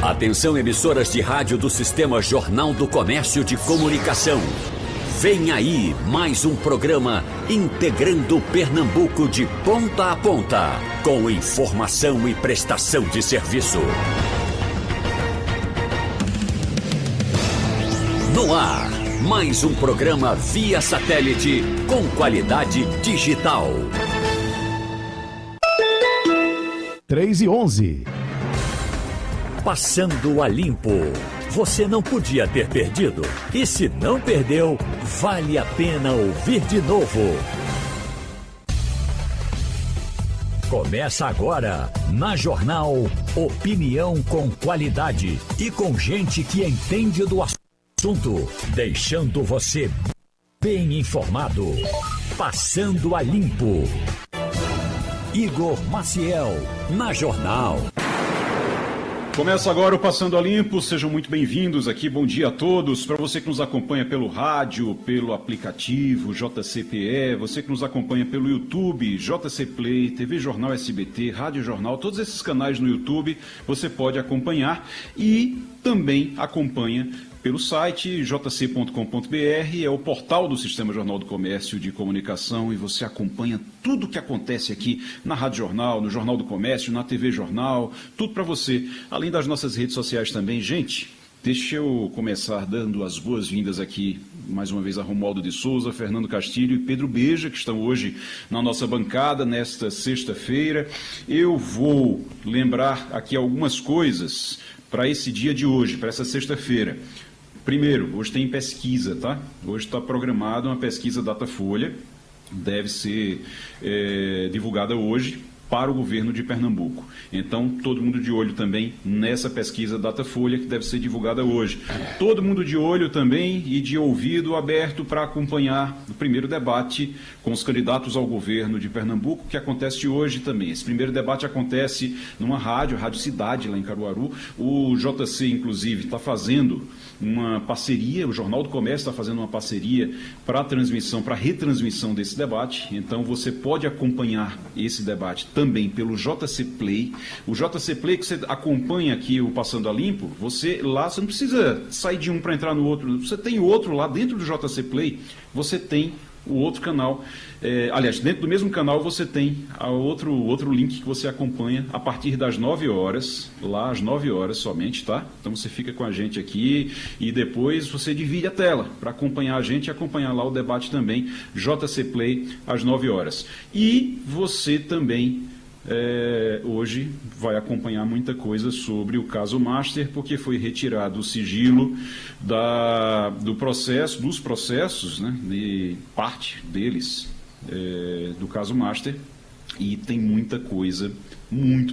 Atenção, emissoras de rádio do Sistema Jornal do Comércio de Comunicação. Vem aí mais um programa integrando Pernambuco de ponta a ponta, com informação e prestação de serviço. No ar, mais um programa via satélite com qualidade digital. 3:11. Passando a limpo. Você não podia ter perdido. E se não perdeu, vale a pena ouvir de novo. Começa agora, na Jornal, opinião com qualidade e com gente que entende do assunto, deixando você bem informado. Passando a limpo. Igor Maciel, na Jornal. Começa agora o Passando a Limpo, sejam muito bem-vindos aqui, bom dia a todos. Para você que nos acompanha pelo rádio, pelo aplicativo JCPE, você que nos acompanha pelo YouTube, JC Play, TV Jornal SBT, Rádio Jornal, todos esses canais no YouTube você pode acompanhar e também acompanha pelo site jc.com.br, é o portal do Sistema Jornal do Comércio de Comunicação, e você acompanha tudo o que acontece aqui na Rádio Jornal, no Jornal do Comércio, na TV Jornal, tudo para você, além das nossas redes sociais também. Gente, deixa eu começar dando as boas-vindas aqui, mais uma vez, a Romualdo de Souza, Fernando Castilho e Pedro Beja, que estão hoje na nossa bancada, nesta sexta-feira. Eu vou lembrar aqui algumas coisas para esse dia de hoje, para essa sexta-feira. Primeiro, hoje tem pesquisa, tá? Hoje está programada uma pesquisa Datafolha, deve ser divulgada hoje para o governo de Pernambuco. Então, todo mundo de olho também nessa pesquisa Datafolha, que deve ser divulgada hoje. Todo mundo de olho também e de ouvido aberto para acompanhar o primeiro debate com os candidatos ao governo de Pernambuco, que acontece hoje também. Esse primeiro debate acontece numa rádio, Rádio Cidade, lá em Caruaru. O JC, inclusive, está fazendo uma parceria, o Jornal do Comércio está fazendo uma parceria para a transmissão, para a retransmissão desse debate. Então, você pode acompanhar esse debate também pelo JC Play. O JC Play, que você acompanha aqui o Passando a Limpo, você lá, você não precisa sair de um para entrar no outro, você tem outro lá dentro do JC Play, você tem o outro canal, aliás, dentro do mesmo canal você tem outro link que você acompanha a partir das 9 horas, lá às 9 horas somente, tá? Então você fica com a gente aqui e depois você divide a tela para acompanhar a gente e acompanhar lá o debate também, JC Play às 9 horas. E você também hoje vai acompanhar muita coisa sobre o caso Master, porque foi retirado o sigilo dos processos, né, de parte deles, do caso Master, e tem muita coisa muito